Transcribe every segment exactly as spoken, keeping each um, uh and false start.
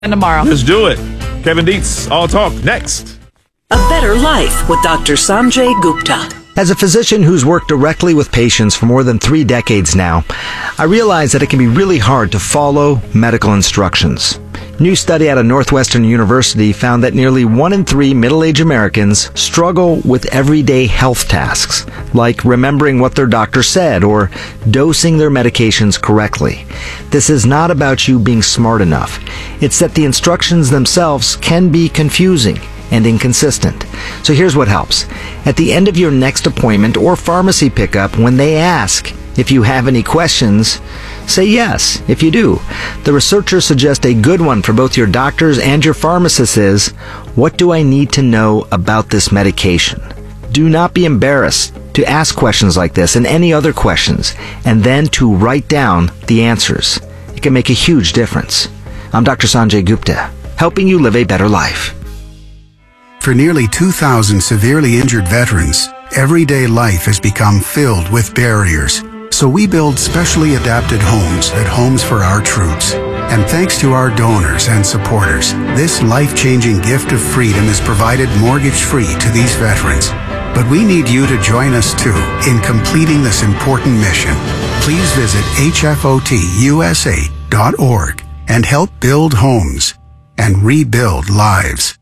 And tomorrow. Let's do it. Kevin Dietz, All Talk, next. A Better Life with Doctor Sanjay Gupta. As a physician who's worked directly with patients for more than three decades now, I realize that it can be really hard to follow medical instructions. A new study out of Northwestern University found that nearly one in three middle-aged Americans struggle with everyday health tasks, like remembering what their doctor said or dosing their medications correctly. This is not about you being smart enough. It's that the instructions themselves can be confusing and inconsistent. So here's what helps. At the end of your next appointment or pharmacy pickup, when they ask if you have any questions, say yes if you do. The researchers suggest a good one for both your doctors and your pharmacists is, what do I need to know about this medication? Do not be embarrassed to ask questions like this and any other questions, and then to write down the answers. It can make a huge difference. I'm Doctor Sanjay Gupta, helping you live a better life. For nearly two thousand severely injured veterans, everyday life has become filled with barriers. So we build specially adapted homes at Homes for Our Troops. And thanks to our donors and supporters, this life-changing gift of freedom is provided mortgage-free to these veterans. But we need you to join us too in completing this important mission. Please visit H F O T U S A dot org and help build homes and rebuild lives.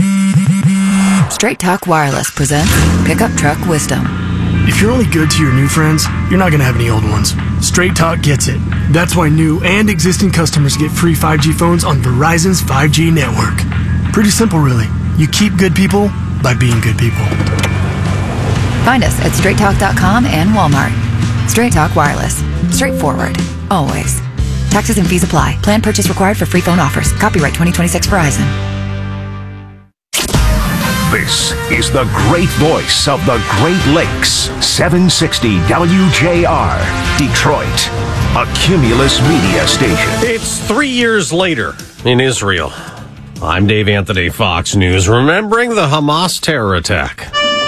Straight Talk Wireless presents Pickup Truck Wisdom. If you're only good to your new friends, you're not going to have any old ones. Straight Talk gets it. That's why new and existing customers get free five G phones on Verizon's five G network. Pretty simple, really. You keep good people by being good people. Find us at straight talk dot com and Walmart. Straight Talk Wireless. Straightforward. Always. Taxes and fees apply. Plan purchase required for free phone offers. Copyright twenty twenty-six Verizon. This is the great voice of the Great Lakes, seven sixty W J R, Detroit, a Cumulus media station. It's three years later in Israel. I'm Dave Anthony, Fox News, remembering the Hamas terror attack.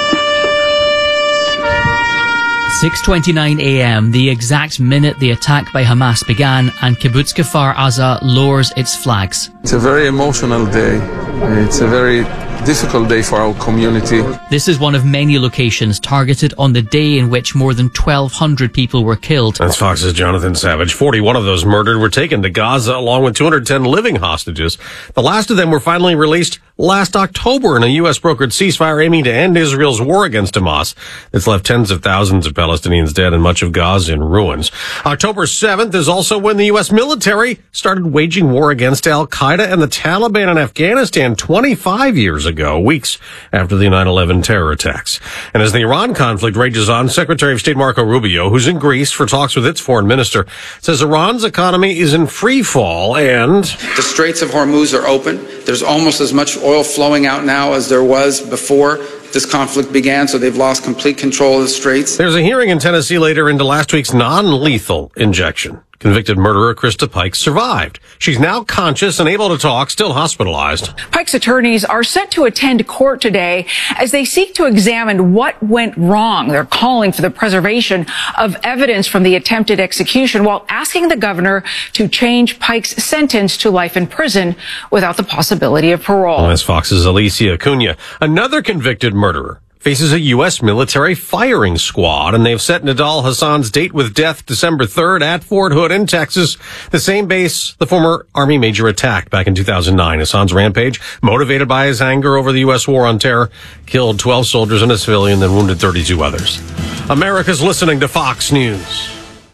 six twenty-nine a.m., the exact minute the attack by Hamas began, and Kibbutz Kfar Aza lowers its flags. It's a very emotional day. It's a very difficult day for our community. This is one of many locations targeted on the day in which more than twelve hundred people were killed. That's Fox's Jonathan Savage. forty-one of those murdered were taken to Gaza, along with two hundred ten living hostages. The last of them were finally released last October in a U S brokered ceasefire aiming to end Israel's war against Hamas. It's left tens of thousands of Palestinians dead and much of Gaza in ruins. October seventh is also when the U S military started waging war against Al-Qaeda and the Taliban in Afghanistan twenty-five years ago, weeks after the nine eleven terror attacks. And as the Iran conflict rages on, Secretary of State Marco Rubio, who's in Greece for talks with its foreign minister, says Iran's economy is in free fall and the Straits of Hormuz are open. There's almost as much oil flowing out now as there was before this conflict began, so they've lost complete control of the Straits. There's a hearing in Tennessee later into last week's non-lethal injection. Convicted murderer Krista Pike survived. She's now conscious and able to talk, still hospitalized. Pike's attorneys are set to attend court today as they seek to examine what went wrong. They're calling for the preservation of evidence from the attempted execution while asking the governor to change Pike's sentence to life in prison without the possibility of parole. Well, that's Fox's Alicia Acuna. Another convicted murderer faces a U S military firing squad, and they've set Nidal Hassan's date with death December third at Fort Hood in Texas, the same base the former Army major attacked back in two thousand nine. Hassan's rampage, motivated by his anger over the U S war on terror, killed twelve soldiers and a civilian, then wounded thirty-two others. America's listening to Fox News.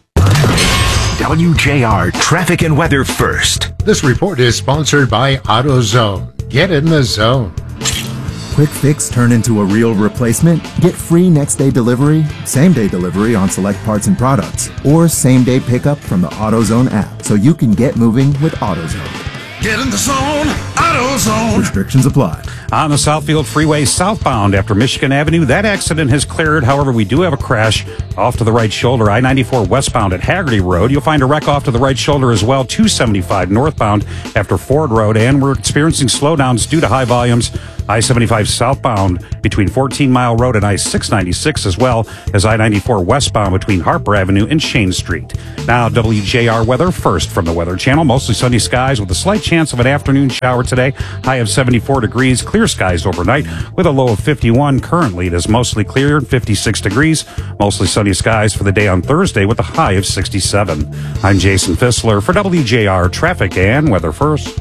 W J R Traffic and Weather first. This report is sponsored by AutoZone. Get in the zone. Quick fix turn into a real replacement? Get free next day delivery, same day delivery on select parts and products, or same day pickup from the AutoZone app so you can get moving with AutoZone. Get in the zone, AutoZone. Restrictions apply. On the Southfield Freeway southbound after Michigan Avenue, that accident has cleared. However, we do have a crash off to the right shoulder. I ninety-four westbound at Haggerty Road. You'll find a wreck off to the right shoulder as well. two seventy-five northbound after Ford Road. And we're experiencing slowdowns due to high volumes I seventy-five southbound between fourteen Mile Road and I six ninety-six, as well as I ninety-four westbound between Harper Avenue and Shane Street. Now, W J R weather first from the Weather Channel. Mostly sunny skies with a slight chance of an afternoon shower today. High of seventy-four degrees. Clear skies overnight with a low of fifty-one. Currently, it is mostly clear, fifty-six degrees. Mostly sunny skies for the day on Thursday with a high of sixty-seven. I'm Jason Fissler for W J R Traffic and Weather First.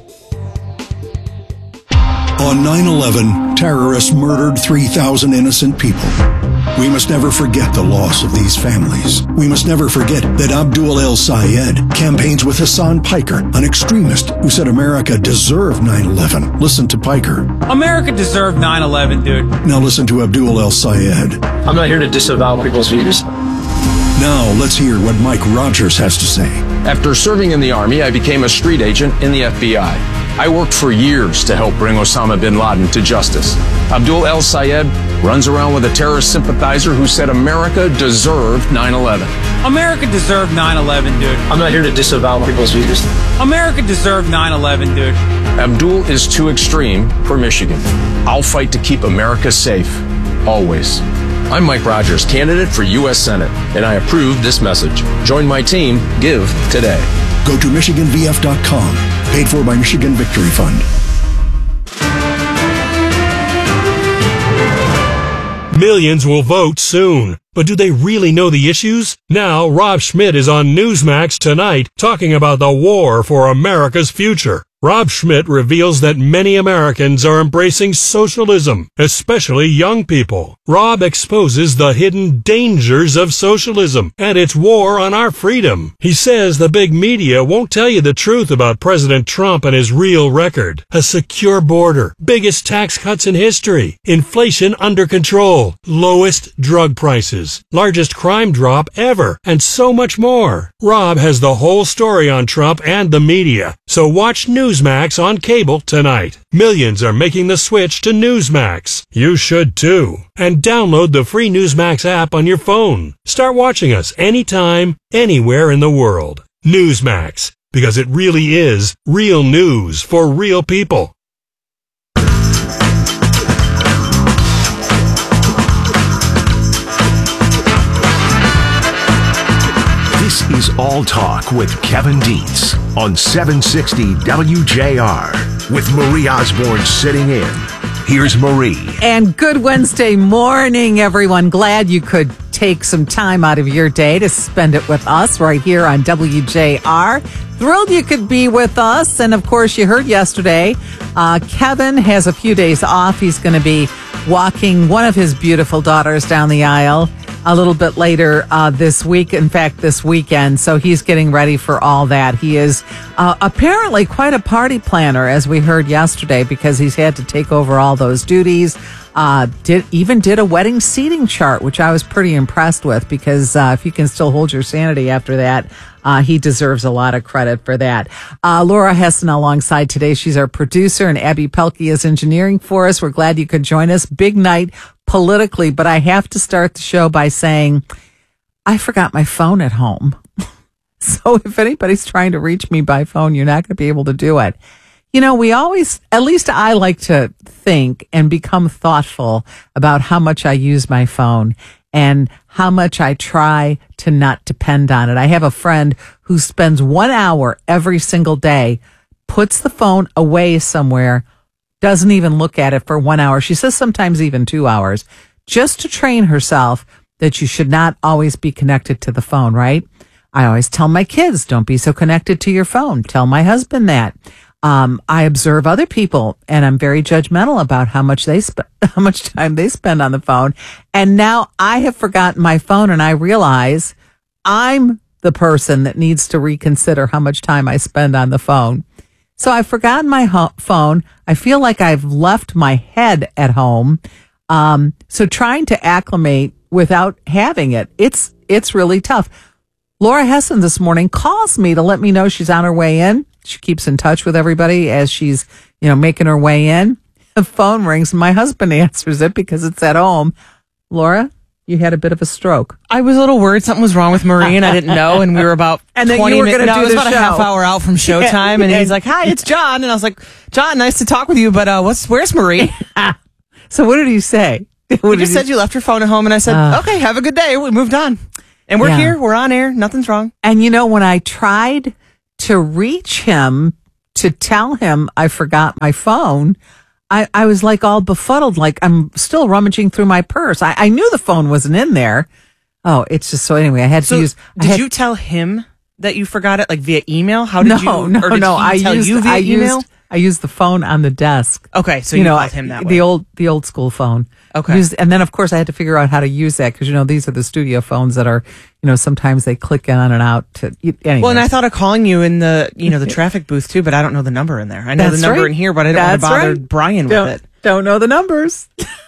On nine eleven, terrorists murdered three thousand innocent people. We must never forget the loss of these families. We must never forget that Abdul El Sayed campaigns with Hassan Piker, an extremist who said America deserved nine eleven. Listen to Piker. America deserved nine eleven, dude. Now listen to Abdul El Sayed. I'm not here to disavow people's views. Now let's hear what Mike Rogers has to say. After serving in the Army, I became a street agent in the F B I. I worked for years to help bring Osama bin Laden to justice. Abdul El Sayed runs around with a terrorist sympathizer who said America deserved nine eleven. America deserved nine eleven, dude. I'm not here to disavow people's views. America deserved nine eleven, dude. Abdul is too extreme for Michigan. I'll fight to keep America safe, always. I'm Mike Rogers, candidate for U S Senate, and I approve this message. Join my team. Give today. Go to Michigan V F dot com. Paid for by Michigan Victory Fund. Millions will vote soon. But do they really know the issues? Now, Rob Schmidt is on Newsmax tonight talking about the war for America's future. Rob Schmidt reveals that many Americans are embracing socialism, especially young people. Rob exposes the hidden dangers of socialism and its war on our freedom. He says the big media won't tell you the truth about President Trump and his real record. A secure border, biggest tax cuts in history, inflation under control, lowest drug prices, largest crime drop ever, and so much more. Rob has the whole story on Trump and the media, so watch Newsmax on cable tonight. Millions are making the switch to Newsmax. You should too. And download the free Newsmax app on your phone. Start watching us anytime, anywhere in the world. Newsmax, because it really is real news for real people. This is All Talk with Kevin Dietz on seven sixty W J R with Marie Osborne sitting in. Here's Marie. And good Wednesday morning, everyone. Glad you could take some time out of your day to spend it with us right here on W J R. Thrilled you could be with us. And of course, you heard yesterday, uh, Kevin has a few days off. He's going to be walking one of his beautiful daughters down the aisle a little bit later uh, this week, in fact, this weekend. So he's getting ready for all that. He is uh, apparently quite a party planner, as we heard yesterday, because he's had to take over all those duties. Uh, did even did a wedding seating chart, which I was pretty impressed with, because uh, if you can still hold your sanity after that, uh, he deserves a lot of credit for that. Uh, Laura Hessen alongside today. She's our producer, and Abby Pelkey is engineering for us. We're glad you could join us. Big night politically, but I have to start the show by saying I forgot my phone at home. So if anybody's trying to reach me by phone, you're not going to be able to do it. You know, we always, at least I like to think and become thoughtful about how much I use my phone and how much I try to not depend on it. I have a friend who spends one hour every single day, puts the phone away somewhere, doesn't even look at it for one hour. She says sometimes even two hours, just to train herself that you should not always be connected to the phone, right? I always tell my kids, don't be so connected to your phone. Tell my husband that. Um, I observe other people, and I'm very judgmental about how much they sp- how much time they spend on the phone. And now I have forgotten my phone, and I realize I'm the person that needs to reconsider how much time I spend on the phone. So I've forgotten my ho- phone. I feel like I've left my head at home. Um, so trying to acclimate without having it, it's it's really tough. Laura Hessen this morning calls me to let me know she's on her way in. She keeps in touch with everybody as she's, you know, making her way in. The phone rings and my husband answers it because it's at home. Laura, you had a bit of a stroke. I was a little worried something was wrong with Marie, and I didn't know. And we were about and then twenty you were minutes. going to No, do it was the about show. a half hour out from showtime, Yeah. and he's like, "Hi, it's John," and I was like, "John, nice to talk with you, but uh, what's where's Marie?" So what did he say? What He did just said you left your phone at home, and I said, Uh. "Okay, have a good day." We moved on, and we're Yeah. here. We're on air. Nothing's wrong. And you know, when I tried to reach him to tell him I forgot my phone, I, I was like all befuddled, like I'm still rummaging through my purse. I, I knew the phone wasn't in there. Oh, it's just so anyway, I had So to use. I did had- you tell him that you forgot it, like via email? How did no, you? no, or did no. he I tell used, you via I email. used, I used the phone on the desk. Okay, so you, called him that way. The old, the old school phone. Okay. Used, and then of course I had to figure out how to use that because you know these are the studio phones that are, you know, sometimes they click in on and out. To anyway. Well, and I thought of calling you in the, you know, the traffic booth too, but I don't know the number in there. I know That's the number right. in here, but I didn't That's want to bother right. Brian don't, with it. Don't know the numbers.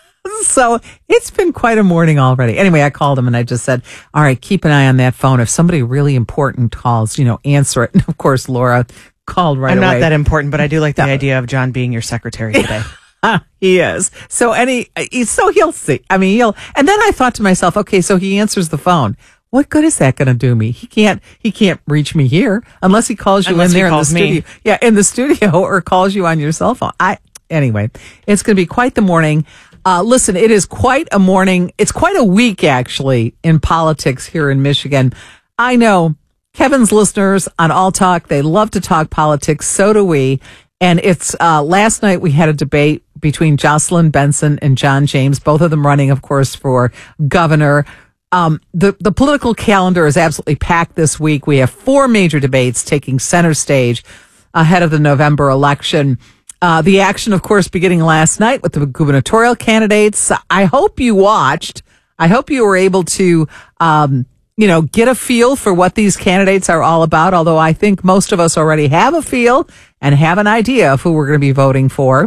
So it's been quite a morning already. Anyway, I called him and I just said, all right, keep an eye on that phone. If somebody really important calls, you know, answer it. And of course, Laura called right I'm away. not that important, but I do like the idea of John being your secretary today. He is. So any, so he'll see. I mean, he'll, and then I thought to myself, okay, so he answers the phone. What good is that going to do me? He can't, he can't reach me here unless he calls you Unless in he there in the calls me. studio. Yeah, in the studio or calls you on your cell phone. I, anyway, it's going to be quite the morning. Uh, listen, it is quite a morning. It's quite a week actually in politics here in Michigan. I know Kevin's listeners on All Talk, they love to talk politics. So do we. And it's, uh, last night we had a debate between Jocelyn Benson and John James, both of them running, of course, for governor. Um, the, the political calendar is absolutely packed this week. We have four major debates taking center stage ahead of the November election. Uh, the action, of course, beginning last night with the gubernatorial candidates. I hope you watched. I hope you were able to, um, you know, get a feel for what these candidates are all about, although I think most of us already have a feel and have an idea of who we're going to be voting for.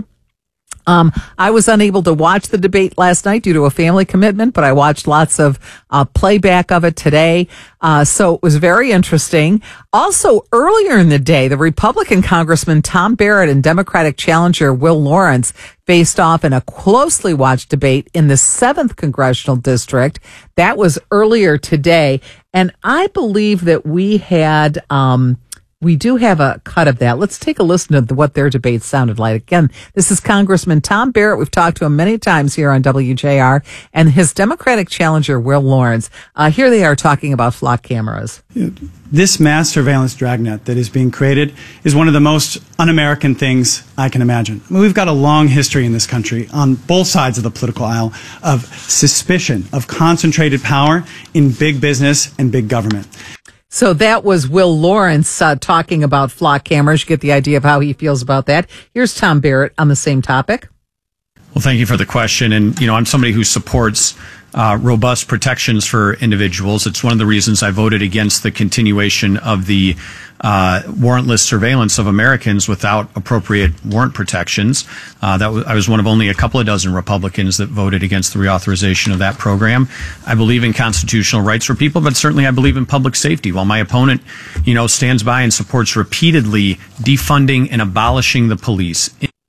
Um, I was unable to watch the debate last night due to a family commitment, but I watched lots of uh, playback of it today. Uh, so it was very interesting. Also, earlier in the day, the Republican Congressman Tom Barrett and Democratic challenger Will Lawrence faced off in a closely watched debate in the seventh Congressional District. That was earlier today. And I believe that we had, um, we do have a cut of that. Let's take a listen to what their debate sounded like. Again, this is Congressman Tom Barrett. We've talked to him many times here on W J R, and his Democratic challenger, Will Lawrence. Uh, here they are talking about flock cameras. This mass surveillance dragnet that is being created is one of the most un-American things I can imagine. I mean, we've got a long history in this country on both sides of the political aisle of suspicion of concentrated power in big business and big government. So that was Will Lawrence uh, talking about flock cameras. You get the idea of how he feels about that. Here's Tom Barrett on the same topic. Well, thank you for the question. And, you know, I'm somebody who supports uh, robust protections for individuals. It's one of the reasons I voted against the continuation of the uh, warrantless surveillance of Americans without appropriate warrant protections. Uh, that was, I was one of only a couple of dozen Republicans that voted against the reauthorization of that program. I believe in constitutional rights for people, but certainly I believe in public safety. While my opponent, you know, stands by and supports repeatedly defunding and abolishing the police.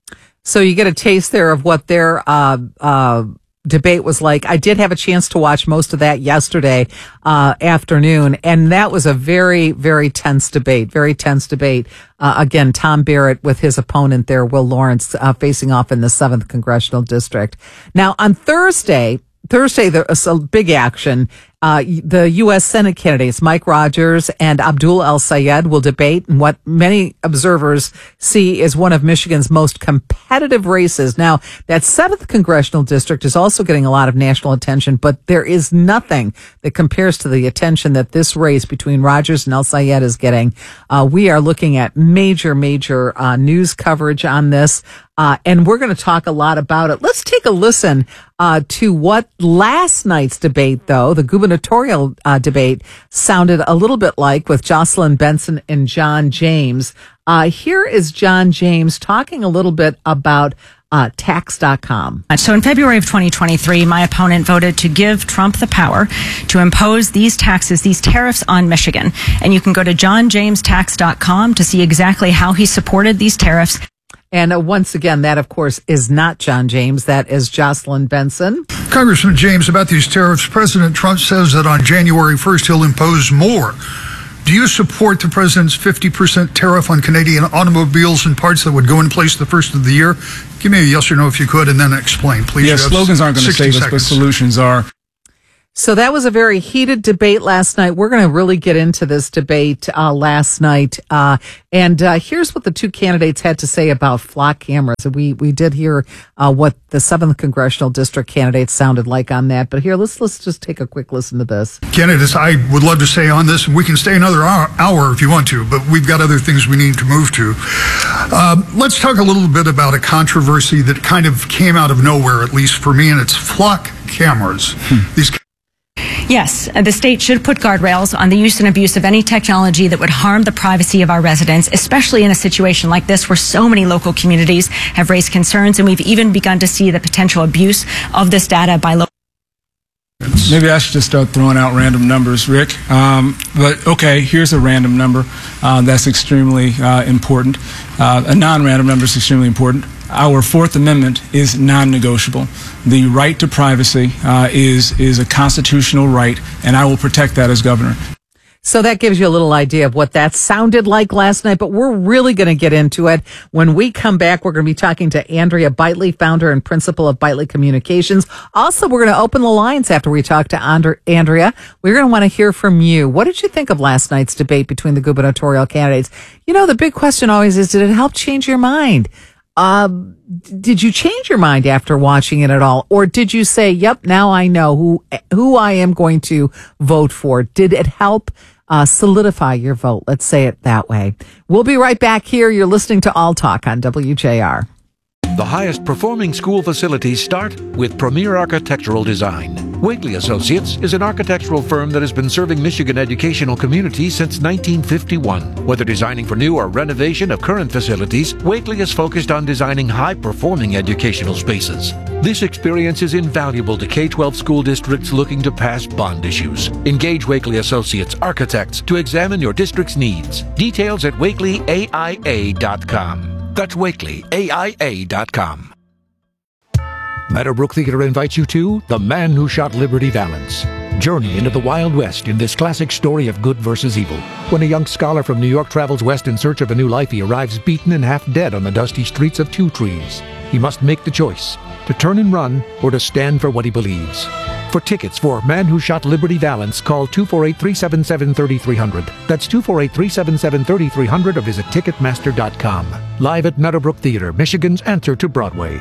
So you get a taste there of what their uh, uh, debate was like. I did have a chance to watch most of that yesterday uh, afternoon, and that was a very, very tense debate, very tense debate. Uh, again, Tom Barrett with his opponent there, Will Lawrence, uh, facing off in the seventh Congressional District. Now, on Thursday, Thursday, there's a big action. Uh, the U S Senate candidates, Mike Rogers and Abdul El-Sayed, will debate in what many observers see as one of Michigan's most competitive races. Now, that seventh Congressional District is also getting a lot of national attention, but there is nothing that compares to the attention that this race between Rogers and El-Sayed is getting. Uh, we are looking at major, major uh, news coverage on this. Uh, and we're going to talk a lot about it. Let's take a listen uh, to what last night's debate, though, the gubernatorial uh, debate, sounded a little bit like with Jocelyn Benson and John James. Uh, here is John James talking a little bit about uh, tax dot com. So in February of twenty twenty-three, my opponent voted to give Trump the power to impose these taxes, these tariffs on Michigan. And you can go to john james tax dot com to see exactly how he supported these tariffs. And uh, once again, that, of course, is not John James. That is Jocelyn Benson. Congressman James, about these tariffs, President Trump says that on January first, he'll impose more. Do you support the president's fifty percent tariff on Canadian automobiles and parts that would go in place the first of the year? Give me a yes or no if you could, and then explain, please. Yeah, slogans aren't going to save us, but solutions are. So that was a very heated debate last night. We're going to really get into this debate uh, last night. Uh, and uh, here's what the two candidates had to say about flock cameras. We we did hear uh, what the seventh Congressional District candidates sounded like on that. But here, let's let's just take a quick listen to this. Candidates, I would love to stay on this, and we can stay another hour, hour if you want to, but we've got other things we need to move to. Uh, let's talk a little bit about a controversy that kind of came out of nowhere, at least for me, and it's flock cameras. Hmm. These Yes, the state should put guardrails on the use and abuse of any technology that would harm the privacy of our residents, especially in a situation like this where so many local communities have raised concerns, and we've even begun to see the potential abuse of this data by local. Maybe I should just start throwing out random numbers, Rick. Um, but okay, here's a random number uh, that's extremely uh, important. Uh, a non-random number is extremely important. Our Fourth Amendment is non-negotiable. The right to privacy uh, is is a constitutional right, and I will protect that as governor. So that gives you a little idea of what that sounded like last night, but we're really going to get into it. When we come back, we're going to be talking to Andrea Bitely, founder and principal of Bitely Communications. Also, we're going to open the lines after we talk to And- Andrea. We're going to want to hear from you. What did you think of last night's debate between the gubernatorial candidates? You know, the big question always is, did it help change your mind? Uh, did you change your mind after watching it at all? Or did you say, yep, now I know who, who I am going to vote for? Did it help uh, solidify your vote? Let's say it that way. We'll be right back here. You're listening to All Talk on W J R. The highest performing school facilities start with premier architectural design. Wakely Associates is an architectural firm that has been serving Michigan educational communities since nineteen fifty-one. Whether designing for new or renovation of current facilities, Wakely is focused on designing high-performing educational spaces. This experience is invaluable to K twelve school districts looking to pass bond issues. Engage Wakely Associates architects to examine your district's needs. Details at wakely A I A dot com. That's wakely A I A dot com. Meadowbrook Theater invites you to The Man Who Shot Liberty Valance. Journey into the Wild West in this classic story of good versus evil. When a young scholar from New York travels west in search of a new life, he arrives beaten and half dead on the dusty streets of Two Trees. He must make the choice, to turn and run or to stand for what he believes. For tickets for Man Who Shot Liberty Valance, call two four eight, three seven seven, three three zero zero. That's two four eight, three seven seven, three three zero zero or visit Ticketmaster dot com. Live at Meadowbrook Theater, Michigan's answer to Broadway.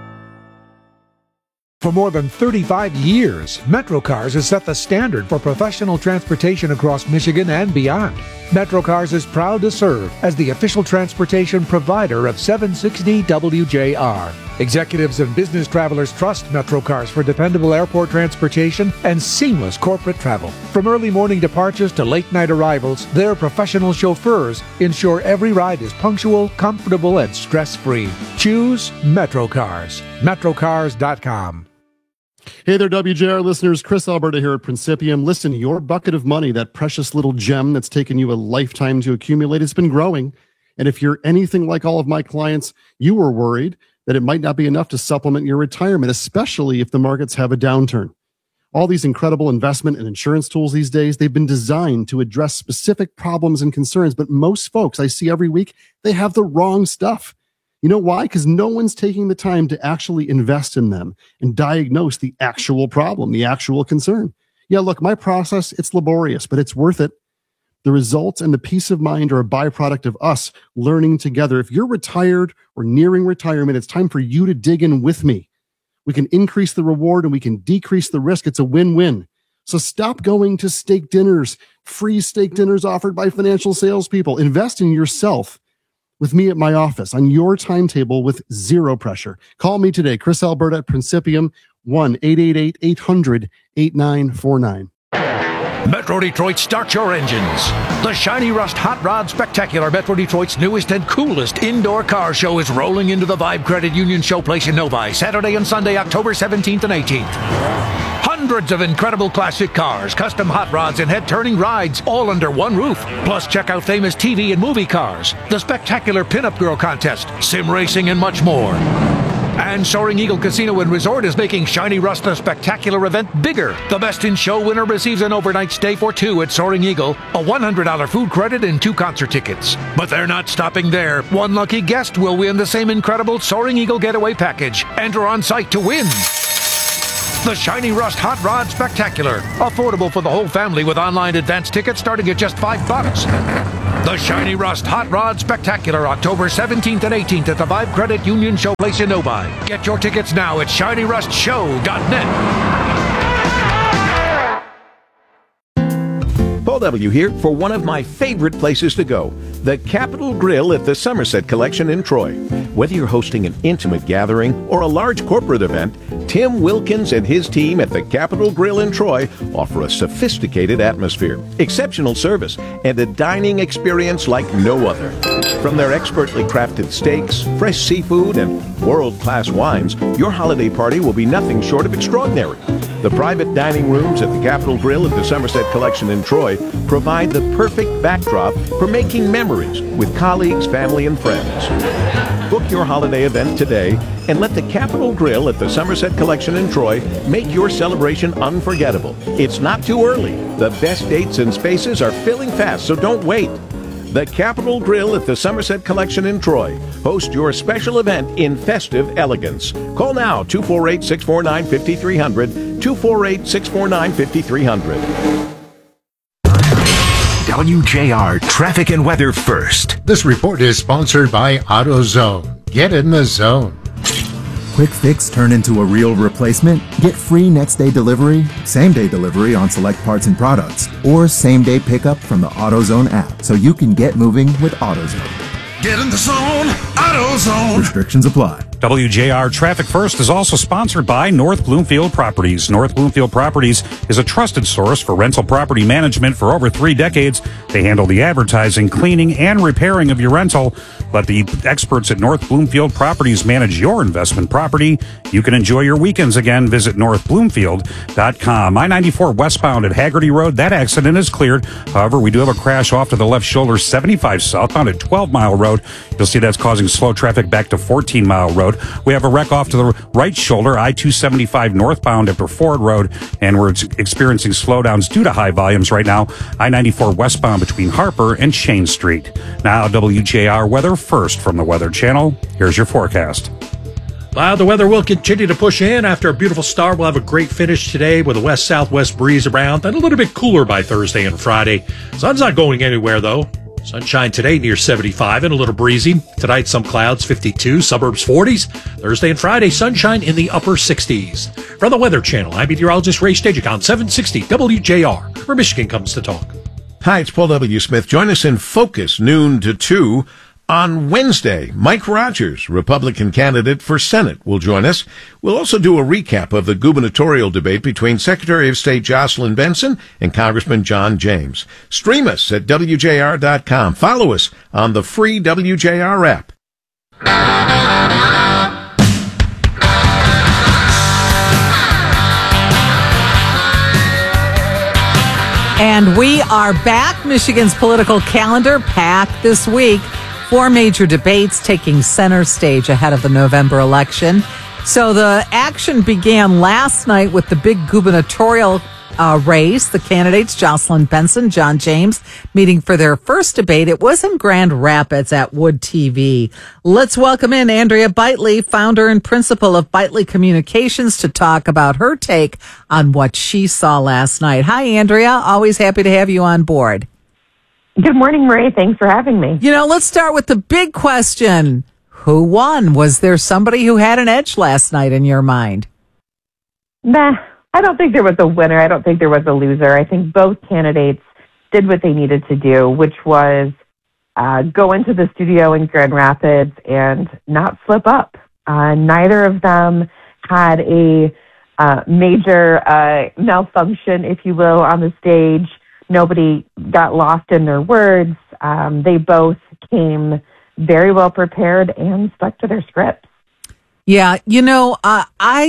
For more than thirty-five years, MetroCars has set the standard for professional transportation across Michigan and beyond. MetroCars is proud to serve as the official transportation provider of seven sixty W J R. Executives and business travelers trust MetroCars for dependable airport transportation and seamless corporate travel. From early morning departures to late night arrivals, their professional chauffeurs ensure every ride is punctual, comfortable, and stress-free. Choose MetroCars. Metrocars dot com. Hey there, W J R listeners. Chris Alberta here at Principium. Listen, your bucket of money, that precious little gem that's taken you a lifetime to accumulate, has been growing. And if you're anything like all of my clients, you were worried that it might not be enough to supplement your retirement, especially if the markets have a downturn. All these incredible investment and insurance tools these days, they've been designed to address specific problems and concerns. But most folks I see every week, they have the wrong stuff. You know why? Because no one's taking the time to actually invest in them and diagnose the actual problem, the actual concern. Yeah, look, my process, it's laborious, but it's worth it. The results and the peace of mind are a byproduct of us learning together. If you're retired or nearing retirement, it's time for you to dig in with me. We can increase the reward and we can decrease the risk. It's a win-win. So stop going to steak dinners, free steak dinners offered by financial salespeople. Invest in yourself with me at my office on your timetable with zero pressure. Call me today, Chris Alberta at Principium, one eight eight eight, eight hundred, eighty-nine forty-nine. Metro Detroit, start your engines. The Shiny Rust Hot Rod Spectacular, Metro Detroit's newest and coolest indoor car show, is rolling into the Vibe Credit Union Showplace in Novi, Saturday and Sunday, October seventeenth and eighteenth. Hundreds of incredible classic cars, custom hot rods, and head-turning rides, all under one roof. Plus, check out famous T V and movie cars, the spectacular Pinup Girl Contest, sim racing, and much more. And Soaring Eagle Casino and Resort is making Shiny Rust the spectacular event bigger. The Best in Show winner receives an overnight stay for two at Soaring Eagle, a one hundred dollars food credit, and two concert tickets. But they're not stopping there. One lucky guest will win the same incredible Soaring Eagle Getaway Package. Enter on site to win. The Shiny Rust Hot Rod Spectacular. Affordable for the whole family with online advance tickets starting at just five bucks. The Shiny Rust Hot Rod Spectacular, October seventeenth and eighteenth at the Vibe Credit Union Show Place in Novi. Get your tickets now at shiny rust show dot net. Paul W. here for one of my favorite places to go, the Capitol Grill at the Somerset Collection in Troy. Whether you're hosting an intimate gathering or a large corporate event, Tim Wilkins and his team at the Capitol Grill in Troy offer a sophisticated atmosphere, exceptional service, and a dining experience like no other. From their expertly crafted steaks, fresh seafood, and world-class wines, your holiday party will be nothing short of extraordinary. The private dining rooms at the Capitol Grill at the Somerset Collection in Troy provide the perfect backdrop for making memories with colleagues, family, and friends. Book your holiday event today and let the Capitol Grill at the Somerset Collection in Troy make your celebration unforgettable. It's not too early. The best dates and spaces are filling fast, so don't wait. The Capitol Grill at the Somerset Collection in Troy. Host your special event in festive elegance. Call now, two four eight, six four nine, five three zero zero, two four eight, six four nine, five three zero zero. W J R Traffic and Weather First. This report is sponsored by AutoZone. Get in the zone. Quick fix turn into a real replacement? Get free next day delivery, same day delivery on select parts and products, or same day pickup from the AutoZone app so you can get moving with AutoZone. Get in the zone, AutoZone. Restrictions apply. W J R Traffic First is also sponsored by North Bloomfield Properties. North Bloomfield Properties is a trusted source for rental property management for over three decades. They handle the advertising, cleaning, and repairing of your rental. Let the experts at North Bloomfield Properties manage your investment property. You can enjoy your weekends again. Visit north bloomfield dot com. I ninety-four westbound at Haggerty Road. That accident is cleared. However, we do have a crash off to the left shoulder, seventy-five southbound at twelve Mile Road. You'll see that's causing slow traffic back to fourteen Mile Road. We have a wreck off to the right shoulder, I two seventy-five northbound at Ford Road, and we're experiencing slowdowns due to high volumes right now. I ninety-four westbound between Harper and Shane Street. Now, W J R weather first from the Weather Channel. Here's your forecast. Well, the weather will continue to push in. After a beautiful start, we'll have a great finish today with a west-southwest breeze around and a little bit cooler by Thursday and Friday. Sun's not going anywhere, though. Sunshine today near seventy-five and a little breezy. Tonight, some clouds, fifty-two, suburbs forties. Thursday and Friday, sunshine in the upper sixties. From the Weather Channel, I'm meteorologist Ray Stagicon, seven sixty W J R, where Michigan comes to talk. Hi, it's Paul W. Smith. Join us in Focus, noon to two. On Wednesday, Mike Rogers, Republican candidate for Senate, will join us. We'll also do a recap of the gubernatorial debate between Secretary of State Jocelyn Benson and Congressman John James. Stream us at W J R dot com. Follow us on the free W J R app. And we are back. Michigan's political calendar packed this week. Four major debates taking center stage ahead of the November election. So the action began last night with the big gubernatorial uh, race. The candidates, Jocelyn Benson, John James, meeting for their first debate. It was in Grand Rapids at Wood T V. Let's welcome in Andrea Bitely, founder and principal of Bitely Communications, to talk about her take on what she saw last night. Hi, Andrea. Always happy to have you on board. Good morning, Marie. Thanks for having me. You know, let's start with the big question. Who won? Was there somebody who had an edge last night in your mind? Nah, I don't think there was a winner. I don't think there was a loser. I think both candidates did what they needed to do, which was uh, go into the studio in Grand Rapids and not slip up. Uh, neither of them had a uh, major uh, malfunction, if you will, on the stage. Nobody got lost in their words. Um, they both came very well prepared and stuck to their scripts. Yeah, you know, uh, I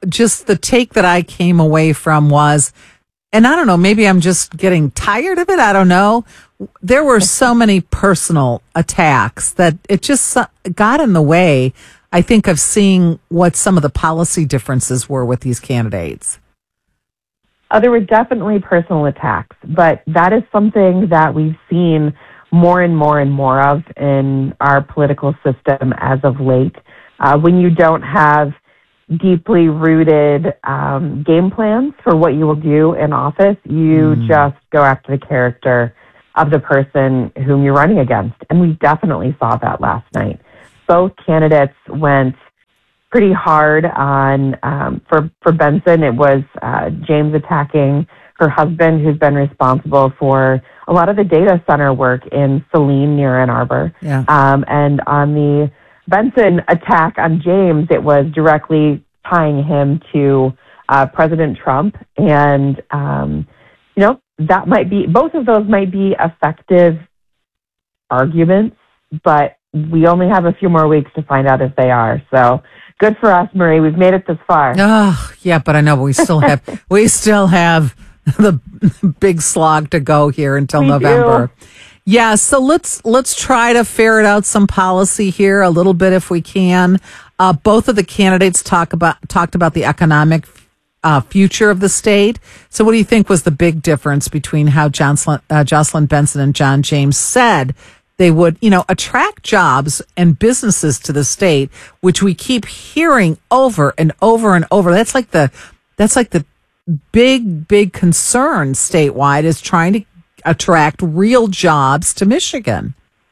just the take that I came away from was, and I don't know, maybe I'm just getting tired of it. I don't know. There were so many personal attacks that it just got in the way, I think, of seeing what some of the policy differences were with these candidates. Oh, there were definitely personal attacks, but that is something that we've seen more and more and more of in our political system as of late. Uh, when you don't have deeply rooted um, game plans for what you will do in office, you mm. just go after the character of the person whom you're running against. And we definitely saw that last night. Both candidates went pretty hard on, um, for, for Benson, it was uh, James attacking her husband, who's been responsible for a lot of the data center work in Saline near Ann Arbor. Yeah. Um, and on the Benson attack on James, it was directly tying him to uh, President Trump. And, um, you know, that might be, both of those might be effective arguments, but we only have a few more weeks to find out if they are. So good for us, Marie. We've made it this far. Oh, yeah, but I know we still have, we still have the big slog to go here until we November. Do. Yeah, so let's let's try to ferret out some policy here a little bit if we can. Uh, both of the candidates talk about talked about the economic uh, future of the state. So what do you think was the big difference between how Jocelyn, uh, Jocelyn Benson and John James said they would, you know, attract jobs and businesses to the state, which we keep hearing over and over and over. That's like the that's like the big, big concern statewide, is trying to attract real jobs to Michigan.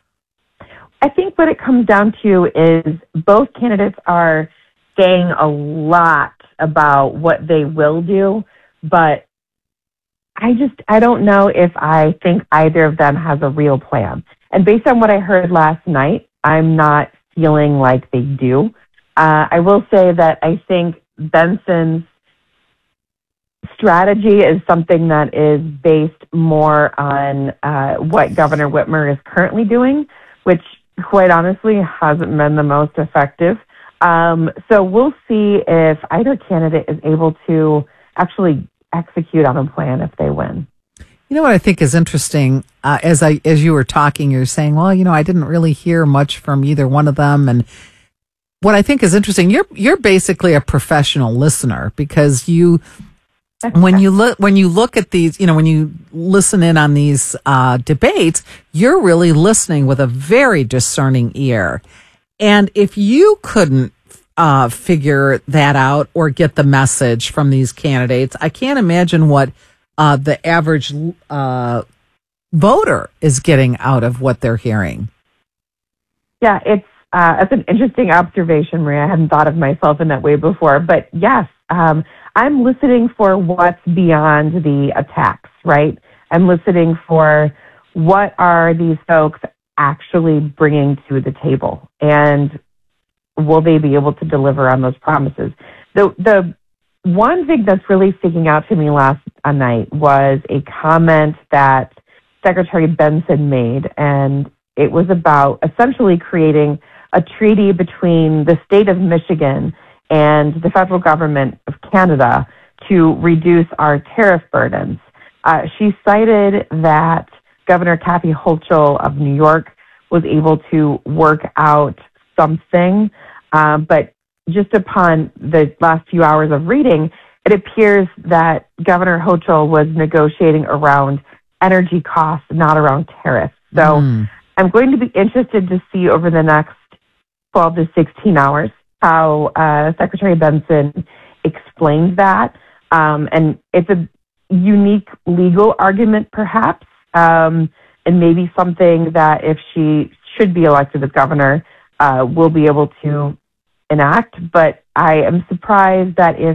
I think what it comes down to is both candidates are saying a lot about what they will do, but I just, I don't know if I think either of them has a real plan. And based on what I heard last night, I'm not feeling like they do. Uh, I will say that I think Benson's strategy is something that is based more on uh, what Governor Whitmer is currently doing, which quite honestly hasn't been the most effective. Um, so we'll see if either candidate is able to actually execute on a plan if they win. You know what I think is interesting, uh, as I as you were talking, you're saying, well, you know, I didn't really hear much from either one of them. And what I think is interesting, you're you're basically a professional listener, because you when you look when you look at these, you know, when you listen in on these uh, debates, you're really listening with a very discerning ear. And if you couldn't uh, figure that out or get the message from these candidates, I can't imagine what uh, the average uh, voter is getting out of what they're hearing. Yeah, it's uh, it's an interesting observation, Maria. I hadn't thought of myself in that way before, but yes. Um, I'm listening for what's beyond the attacks, right? I'm listening for what are these folks actually bringing to the table, and will they be able to deliver on those promises? The the one thing that's really sticking out to me last night was a comment that Secretary Benson made, and it was about essentially creating a treaty between the state of Michigan and the federal government of Canada to reduce our tariff burdens. Uh, she cited that Governor Kathy Hochul of New York was able to work out something, uh, but just upon the last few hours of reading, it appears that Governor Hochul was negotiating around energy costs, not around tariffs. So mm. I'm going to be interested to see over the next twelve to sixteen hours how uh, Secretary Benson explained that. Um, and it's a unique legal argument, perhaps, um, and maybe something that if she should be elected as governor, uh, will be able to enact. But I am surprised that if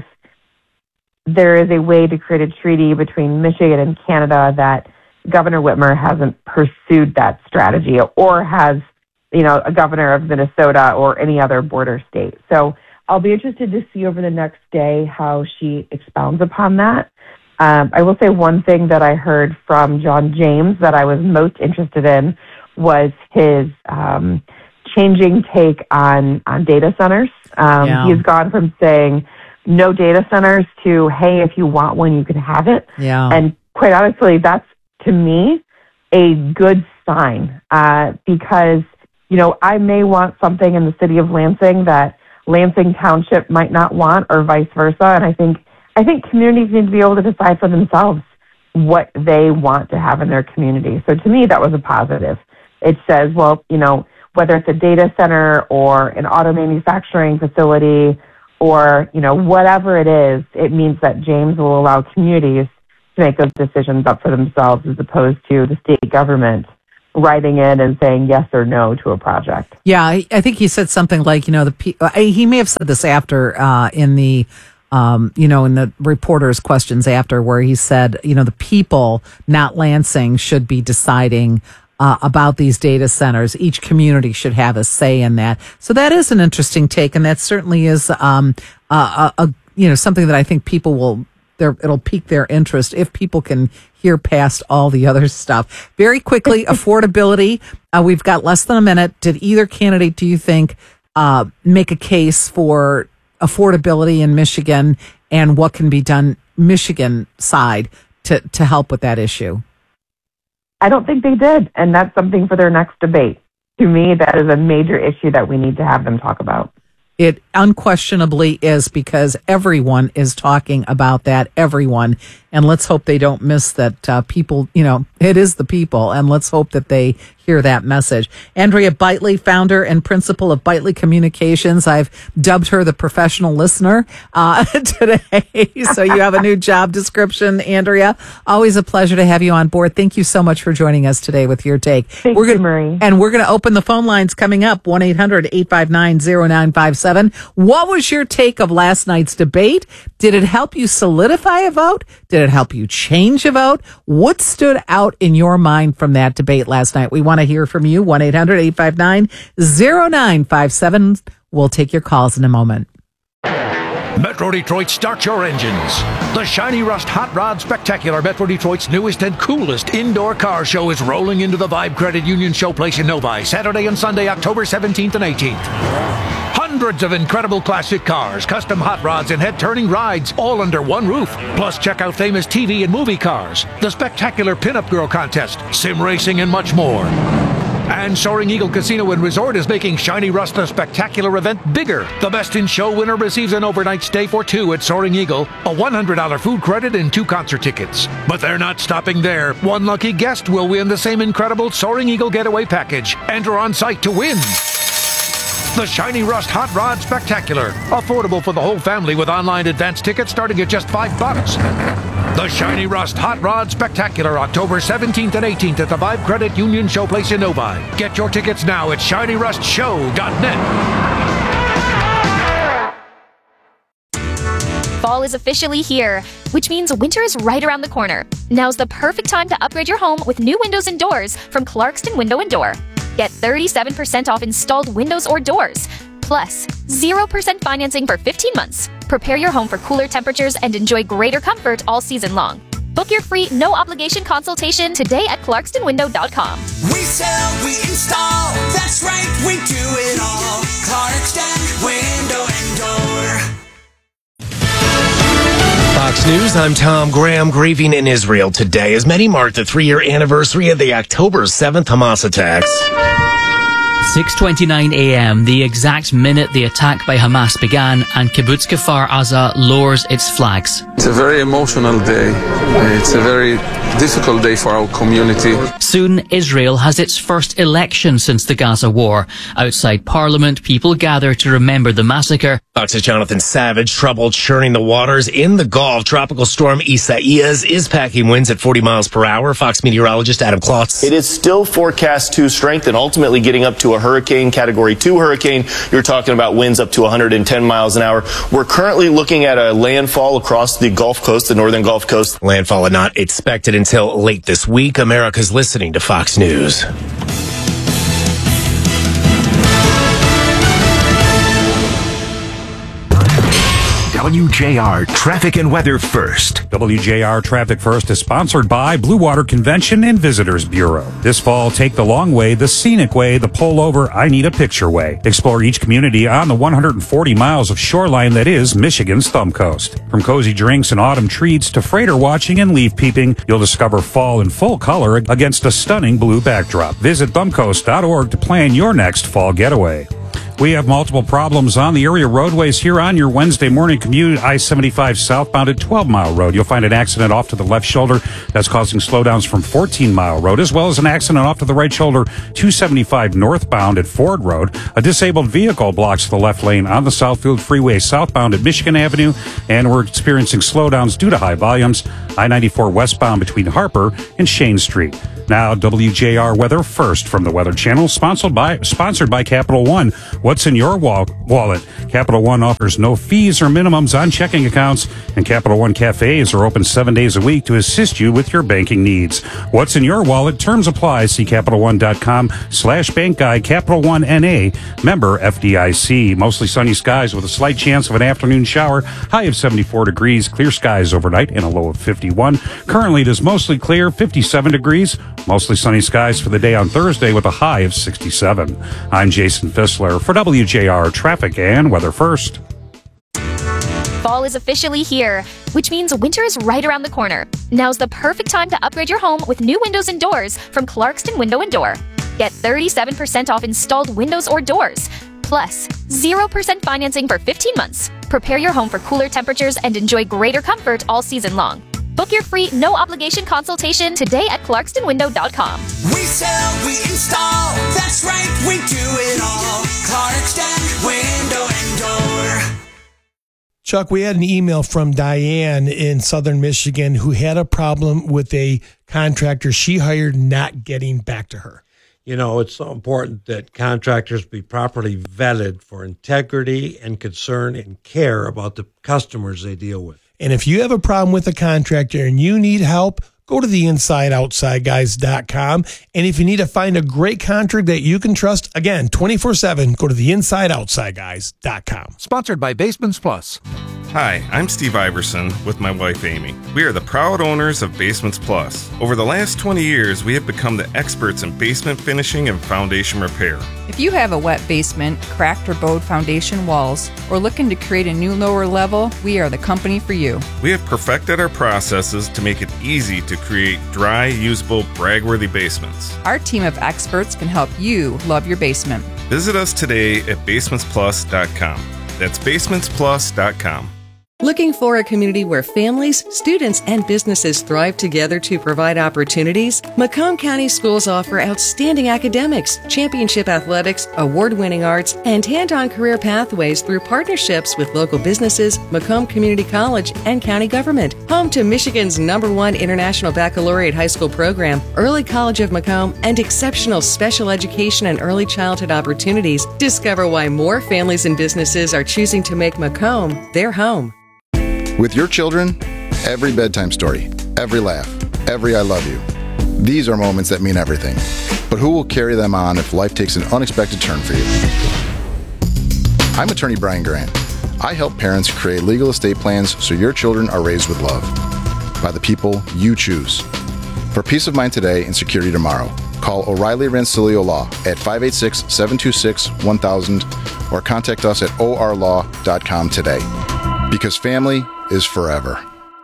there is a way to create a treaty between Michigan and Canada, that Governor Whitmer hasn't pursued that strategy, or has, you know, a governor of Minnesota or any other border state. So I'll be interested to see over the next day how she expounds upon that. Um, I will say one thing that I heard from John James that I was most interested in was his um, changing take on, on data centers. Um, Yeah. He's gone from saying no data centers to, hey, if you want one, you can have it. Yeah. And quite honestly, that's, to me, a good sign uh, because, you know, I may want something in the city of Lansing that Lansing Township might not want or vice versa. And I think I think communities need to be able to decide for themselves what they want to have in their community. So to me, that was a positive. It says, well, you know, whether it's a data center or an auto manufacturing facility or, you know, whatever it is, it means that James will allow communities to make those decisions up for themselves as opposed to the state government writing in and saying yes or no to a project. Yeah, I, I think he said something like, you know, the pe- uh, he may have said this after uh, in the, um, you know, in the reporters' questions after, where he said, you know, the people, not Lansing, should be deciding uh, about these data centers. Each community should have a say in that. So that is an interesting take, and that certainly is, um, a, a, a you know, something that I think people will. Their, it'll pique their interest if people can hear past all the other stuff. Very quickly, affordability. Uh, we've got less than a minute. Did either candidate, do you think, uh, make a case for affordability in Michigan and what can be done Michigan side to, to help with that issue? I don't think they did, and that's something for their next debate. To me, that is a major issue that we need to have them talk about. It unquestionably is, because everyone is talking about that, everyone. And let's hope they don't miss that uh, people, you know, it is the people. And let's hope that they hear that message. Andrea Bitely, founder and principal of Bitely Communications. I've dubbed her the professional listener uh, today. So you have a new job description, Andrea. Always a pleasure to have you on board. Thank you so much for joining us today with your take. Thank we're you, gonna, Marie. And we're going to open the phone lines coming up, one eight hundred eight five nine oh nine five seven. What was your take of last night's debate? Did it help you solidify a vote? Did it help you change a vote? What stood out in your mind from that debate last night? We want to hear from you. one eight hundred eight five nine oh nine five seven. We'll take your calls in a moment. Metro Detroit, start your engines. The Shiny Rust Hot Rod Spectacular, Metro Detroit's newest and coolest indoor car show, is rolling into the Vibe Credit Union Showplace in Novi, Saturday and Sunday, October seventeenth and eighteenth. Hundreds of incredible classic cars, custom hot rods, and head-turning rides, all under one roof. Plus, check out famous T V and movie cars, the spectacular Pinup Girl Contest, sim racing, and much more. And Soaring Eagle Casino and Resort is making Shiny Rust the Spectacular event bigger. The Best in Show winner receives an overnight stay for two at Soaring Eagle, a one hundred dollars food credit, and two concert tickets. But they're not stopping there. One lucky guest will win the same incredible Soaring Eagle Getaway Package. Enter on site to win. The Shiny Rust Hot Rod Spectacular. Affordable for the whole family with online advance tickets starting at just five bucks. The Shiny Rust Hot Rod Spectacular, October seventeenth and eighteenth at the Vibe Credit Union Showplace in Novi. Get your tickets now at shiny rust show dot net. Fall is officially here, which means winter is right around the corner. Now's the perfect time to upgrade your home with new windows and doors from Clarkston Window and Door. Get thirty-seven percent off installed windows or doors, plus zero percent financing for fifteen months. Prepare your home for cooler temperatures and enjoy greater comfort all season long. Book your free, no-obligation consultation today at clarkston window dot com. We sell, we install, that's right, we do it all. Clarkston Window and Door. Fox News, I'm Tom Graham. Grieving in Israel today as many mark the three-year anniversary of the October seventh Hamas attacks. six twenty-nine a.m., the exact minute the attack by Hamas began, and Kibbutz Kfar Aza lowers its flags. It's a very emotional day. It's a very difficult day for our community. Soon, Israel has its first election since the Gaza war. Outside Parliament, people gather to remember the massacre. Fox's Jonathan Savage, trouble churning the waters in the Gulf. Tropical storm Isaias is packing winds at forty miles per hour. Fox meteorologist Adam Klotz. It is still forecast to strengthen, ultimately getting up to a hurricane, category two hurricane. You're talking about winds up to one hundred ten miles an hour. We're currently looking at a landfall across the Gulf Coast, the northern Gulf Coast. Landfall not expected until late this week. America's listening to Fox News. W J R Traffic and Weather First. W J R Traffic First is sponsored by Blue Water Convention and Visitors Bureau. This fall, take the long way, the scenic way, the pull over, I need a picture way. Explore each community on the one hundred forty miles of shoreline that is Michigan's Thumb Coast. From cozy drinks and autumn treats to freighter watching and leaf peeping, you'll discover fall in full color against a stunning blue backdrop. Visit thumbcoast dot org to plan your next fall getaway. We have multiple problems on the area roadways here on your Wednesday morning commute. I seventy-five southbound at twelve mile road. You'll find an accident off to the left shoulder that's causing slowdowns from fourteen mile road, as well as an accident off to the right shoulder, two seventy-five northbound at Ford Road. A disabled vehicle blocks the left lane on the Southfield Freeway southbound at Michigan Avenue, and we're experiencing slowdowns due to high volumes. I ninety-four westbound between Harper and Shane Street. Now, W J R Weather First from the Weather Channel, sponsored by sponsored by Capital One. What's in your wall- wallet? Capital One offers no fees or minimums on checking accounts, and Capital One cafes are open seven days a week to assist you with your banking needs. What's in your wallet? Terms apply. See Capital One dot com slash bank guide. Capital One N A, member F D I C. Mostly sunny skies with a slight chance of an afternoon shower. High of seventy-four degrees. Clear skies overnight and a low of fifty-one. Currently, it is mostly clear, fifty-seven degrees. Mostly sunny skies for the day on Thursday with a high of sixty-seven. I'm Jason Fissler for W J R Traffic and Weather First. Fall is officially here, which means winter is right around the corner. Now's the perfect time to upgrade your home with new windows and doors from Clarkston Window and Door. Get thirty-seven percent off installed windows or doors, plus zero percent financing for fifteen months. Prepare your home for cooler temperatures and enjoy greater comfort all season long. Book your free, no-obligation consultation today at clarkston window dot com. We sell, we install, that's right, we do it all. Clarkston Window and Door. Chuck, we had an email from Diane in southern Michigan who had a problem with a contractor she hired not getting back to her. You know, it's so important that contractors be properly vetted for integrity and concern and care about the customers they deal with. And if you have a problem with a contractor and you need help, go to the inside outside guys dot com. And if you need to find a great contractor that you can trust, again, twenty-four seven, go to the inside outside guys dot com. Sponsored by Basements Plus. Hi, I'm Steve Iverson with my wife Amy. We are the proud owners of Basements Plus. Over the last twenty years, we have become the experts in basement finishing and foundation repair. If you have a wet basement, cracked or bowed foundation walls, or looking to create a new lower level, we are the company for you. We have perfected our processes to make it easy to create dry, usable, brag-worthy basements. Our team of experts can help you love your basement. Visit us today at basements plus dot com. That's basements plus dot com. Looking for a community where families, students, and businesses thrive together to provide opportunities? Macomb County Schools offer outstanding academics, championship athletics, award-winning arts, and hand-on career pathways through partnerships with local businesses, Macomb Community College, and county government. Home to Michigan's number one International Baccalaureate High School program, Early College of Macomb, and exceptional special education and early childhood opportunities. Discover why more families and businesses are choosing to make Macomb their home. With your children, every bedtime story, every laugh, every I love you. These are moments that mean everything. But who will carry them on if life takes an unexpected turn for you? I'm attorney Brian Grant. I help parents create legal estate plans so your children are raised with love by the people you choose. For peace of mind today and security tomorrow, call O'Reilly Rancilio Law at five eight six, seven two six, one thousand or contact us at o r law dot com today. Because family is forever.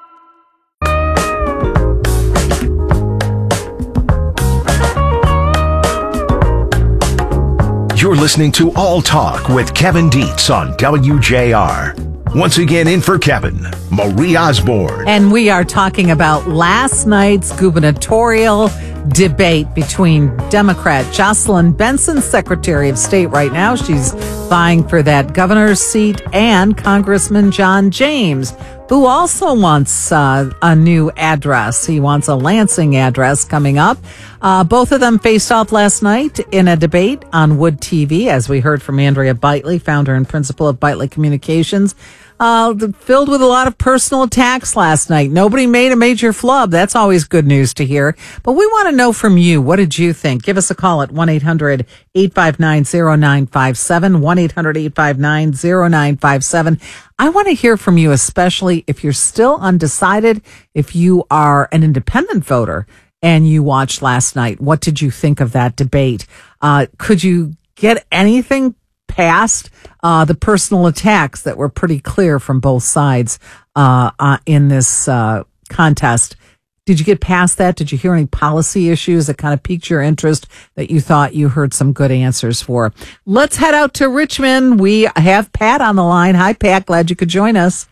You're listening to All Talk with Kevin Dietz on W J R. Once again, in for Kevin, Marie Osborne. And we are talking about last night's gubernatorial debate between Democrat Jocelyn Benson, Secretary of State right now. She's vying for that governor's seat, and Congressman John James, who also wants uh, a new address. He wants a Lansing address coming up. Uh, both of them faced off last night in a debate on Wood T V, as we heard from Andrea Bitely, founder and principal of Bitely Communications. Uh, filled with a lot of personal attacks last night. Nobody made a major flub. That's always good news to hear. But we want to to know from you, what did you think? Give us a call at one eight hundred eight five nine zero nine five seven, one eight hundred eight five nine zero nine five seven. I want to hear from you, especially if you're still undecided, if you are an independent voter and you watched last night. What did you think of that debate? Uh, could you get anything past uh, the personal attacks that were pretty clear from both sides uh, uh, in this uh, contest? Did you get past that? Did you hear any policy issues that kind of piqued your interest that you thought you heard some good answers for? Let's head out to Richmond. We have Pat on the line. Hi, Pat. Glad you could join us.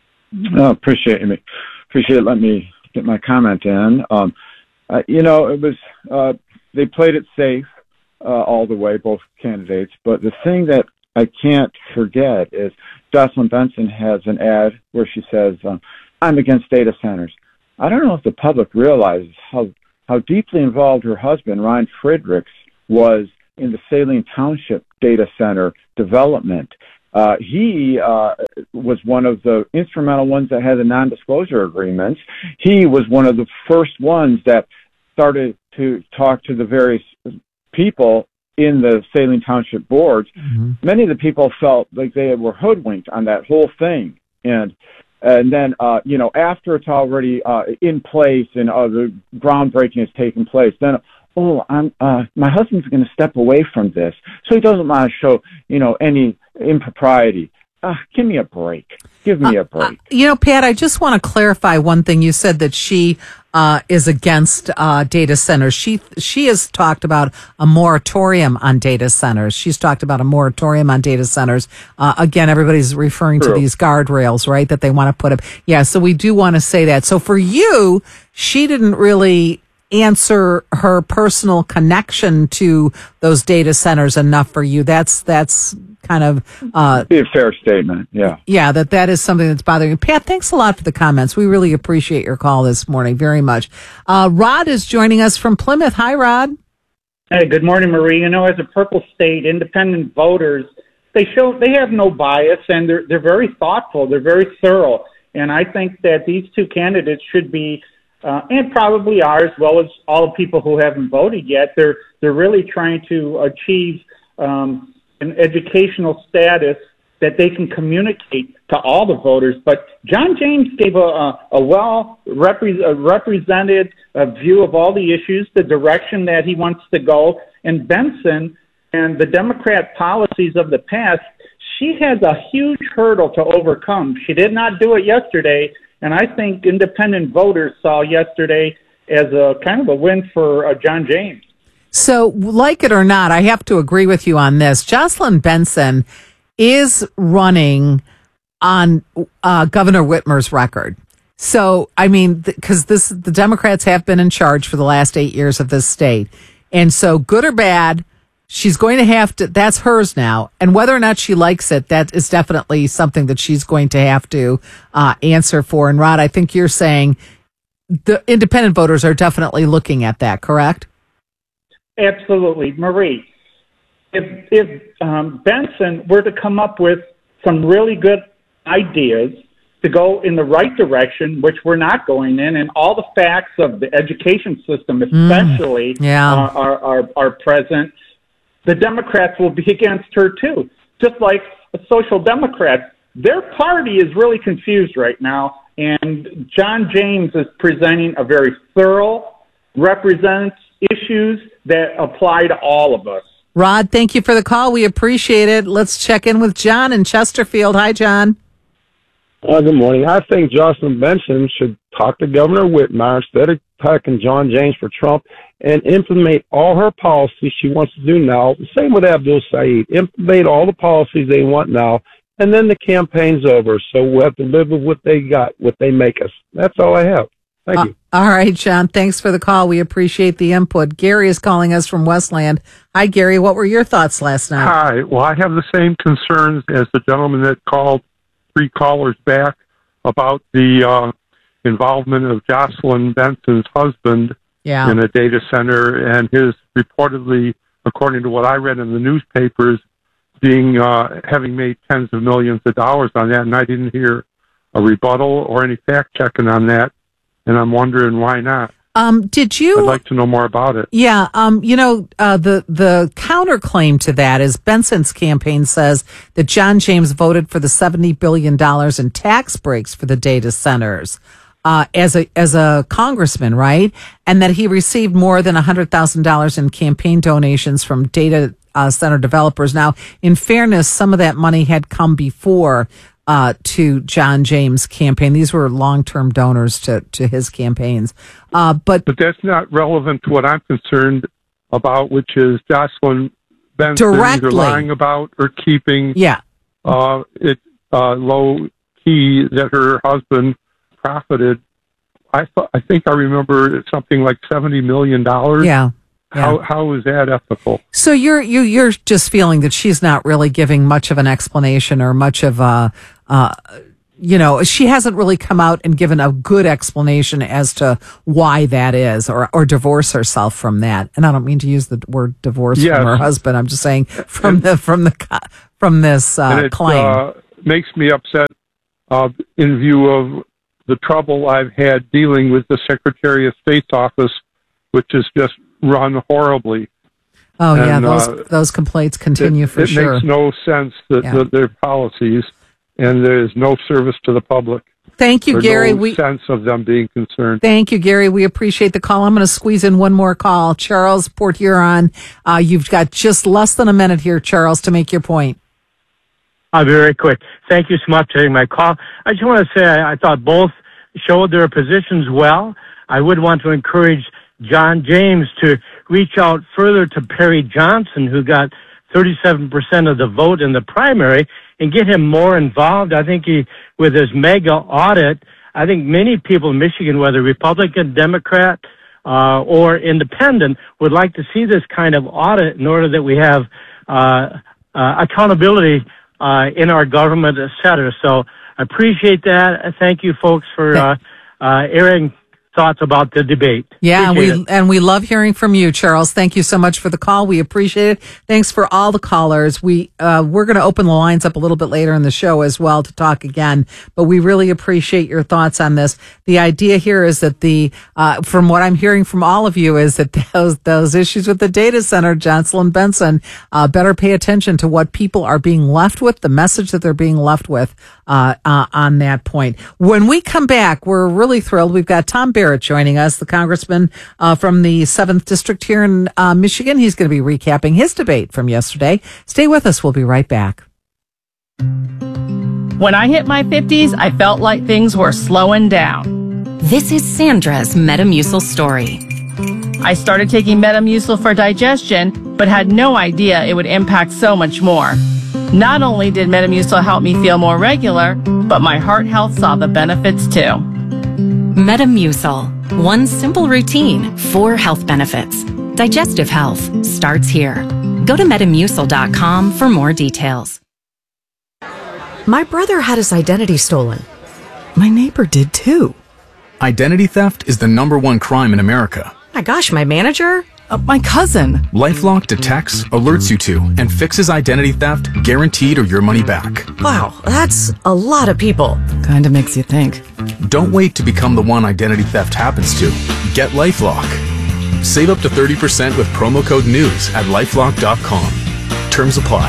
Oh, appreciate me. Appreciate letting me get my comment in. Um, uh, you know, it was uh, they played it safe uh, all the way, both candidates. But the thing that I can't forget is Jocelyn Benson has an ad where she says, um, "I'm against data centers." I don't know if the public realizes how how deeply involved her husband, Ryan Friedrichs, was in the Saline Township data center development. Uh, he uh, was one of the instrumental ones that had the non-disclosure agreements. He was one of the first ones that started to talk to the various people in the Saline Township boards. Mm-hmm. Many of the people felt like they were hoodwinked on that whole thing. And And then, uh, you know, after it's already uh, in place and uh, the groundbreaking has taken place, then, oh, I'm, uh, my husband's going to step away from this, so he doesn't want to show, you know, any impropriety. Uh, give me a break. Give me uh, a break. Uh, you know, Pat, I just want to clarify one thing. You said that she uh, is against uh, data centers. She she has talked about a moratorium on data centers. She's talked about a moratorium on data centers. Uh, again, everybody's referring True. to these guardrails, right, that they want to put up. Yeah, so we do want to say that. So for you, she didn't really answer her personal connection to those data centers enough for you. That's that's kind of uh be a fair statement. Yeah. Yeah, that that is something that's bothering you. Pat, thanks a lot for the comments. We really appreciate your call this morning very much. Uh Rod is joining us from Plymouth. Hi, Rod. Hey, good morning, Marie. You know, as a purple state, independent voters, they show they have no bias and they're they're very thoughtful, they're very thorough. And I think that these two candidates should be Uh, and probably are, as well as all the people who haven't voted yet. They're they're really trying to achieve um, an educational status that they can communicate to all the voters. But John James gave a, a, a well repre- a represented uh, view of all the issues, the direction that he wants to go. And Benson and the Democrat policies of the past, she has a huge hurdle to overcome. She did not do it yesterday. And I think independent voters saw yesterday as a kind of a win for uh, John James. So, like it or not, I have to agree with you on this. Jocelyn Benson is running on uh, Governor Whitmer's record. So, I mean, because th- this the Democrats have been in charge for the last eight years of this state. And so, good or bad, she's going to have to, that's hers now. And whether or not she likes it, that is definitely something that she's going to have to uh, answer for. And Rod, I think you're saying the independent voters are definitely looking at that, correct? Absolutely. Marie, if, if um, Benson were to come up with some really good ideas to go in the right direction, which we're not going in, and all the facts of the education system especially mm, yeah. are, are, are, are present, the Democrats will be against her too. Just like the Social Democrats, their party is really confused right now, and John James is presenting a very thorough, represents issues that apply to all of us. Rod, thank you for the call. We appreciate it. Let's check in with John in Chesterfield. Hi, John. Uh, good morning. I think Jocelyn Benson should talk to Governor Whitmer instead of attacking John James for Trump and implement all her policies she wants to do now. Same with Abdul Saeed. Implement all the policies they want now, and then the campaign's over. So we'll have to live with what they got, what they make us. That's all I have. Thank uh, you. All right, John. Thanks for the call. We appreciate the input. Gary is calling us from Westland. Hi, Gary. What were your thoughts last night? Hi. Well, I have the same concerns as the gentleman that called three callers back about the uh, involvement of Jocelyn Benson's husband yeah. in a data center, and his reportedly, according to what I read in the newspapers, being uh, having made tens of millions of dollars on that, and I didn't hear a rebuttal or any fact checking on that, and I'm wondering why not. Um, did you? I'd like to know more about it. Yeah, um, you know, uh, the the counterclaim to that is Benson's campaign says that John James voted for the seventy billion dollars in tax breaks for the data centers uh, as a as a congressman, right? And that he received more than one hundred thousand dollars in campaign donations from data uh, center developers. Now, in fairness, some of that money had come before Uh, to John James' campaign. These were long-term donors to, to his campaigns. Uh, but but that's not relevant to what I'm concerned about, which is Jocelyn Benson Directly. either lying about or keeping yeah. uh, it uh, low key that her husband profited. I th- I think I remember something like seventy million dollars. Yeah. How how is that ethical? So you're you you're just feeling that she's not really giving much of an explanation or much of a, uh, you know, she hasn't really come out and given a good explanation as to why that is, or or divorce herself from that. And I don't mean to use the word divorce Yes. from her husband. I'm just saying from the from the from this uh, and it claim. Uh, makes me upset uh, in view of the trouble I've had dealing with the Secretary of State's office, which is just run horribly. Oh and, yeah, those uh, those complaints continue it, for it sure. It makes no sense that, Yeah. that their policies, and there is no service to the public. Thank you, or Gary. No we sense of them being concerned. Thank you, Gary. We appreciate the call. I'm going to squeeze in one more call. Charles, Port Huron. Uh, you've got just less than a minute here, Charles, to make your point. I'll be very quick. Thank you so much for taking my call. I just want to say I, I thought both showed their positions well. I would want to encourage John James to reach out further to Perry Johnson, who got thirty-seven percent of the vote in the primary, and get him more involved. I think he, with his mega audit, I think many people in Michigan, whether Republican, Democrat, uh, or independent, would like to see this kind of audit in order that we have uh, uh, accountability uh, in our government, et cetera. So I appreciate that. Thank you, folks, for uh, uh, airing thoughts about the debate. Yeah, and Appreciate we it. and we love hearing from you, Charles. Thank you so much for the call. We appreciate it. Thanks for all the callers. We uh, we're going to open the lines up a little bit later in the show as well to talk again. But we really appreciate your thoughts on this. The idea here is that the uh, from what I'm hearing from all of you is that those those issues with the data center, Jocelyn Benson, uh, better pay attention to what people are being left with, the message that they're being left with uh, uh, on that point. When we come back, we're really thrilled. We've got Tom Barrett joining us, the congressman uh, from the seventh District here in uh, Michigan. He's going to be recapping his debate from yesterday. Stay with us. We'll be right back. When I hit my fifties, I felt like things were slowing down. This is Sandra's Metamucil story. I started taking Metamucil for digestion, but had no idea it would impact so much more. Not only did Metamucil help me feel more regular, but my heart health saw the benefits too. Metamucil. One simple routine, four health benefits. Digestive health starts here. Go to metamucil dot com for more details. My brother had his identity stolen. My neighbor did too. Identity theft is the number one crime in America. My gosh, my manager? Uh, my cousin. LifeLock detects, alerts you to, and fixes identity theft guaranteed or your money back. Wow, that's a lot of people. Kinda makes you think. Don't wait to become the one identity theft happens to. Get LifeLock. Save up to thirty percent with promo code NEWS at lifelock dot com. Terms apply.